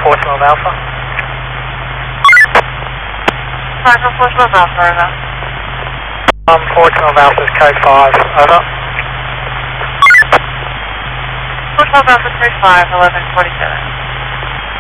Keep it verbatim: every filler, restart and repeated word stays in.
four twelve Alpha. Tango four twelve Alpha, over. Um, four twelve Alpha's code five, over. four twelve Alpha, code five, eleven forty-seven.